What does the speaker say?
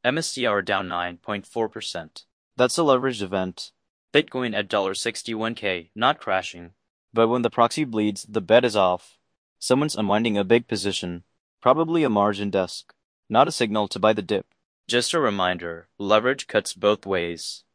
MSCI down 9.4%. That's a leveraged event. Bitcoin at $61K, not crashing. But when the proxy bleeds, the bet is off. Someone's unwinding a big position. Probably a margin desk. Not a signal to buy the dip. Just a reminder, leverage cuts both ways.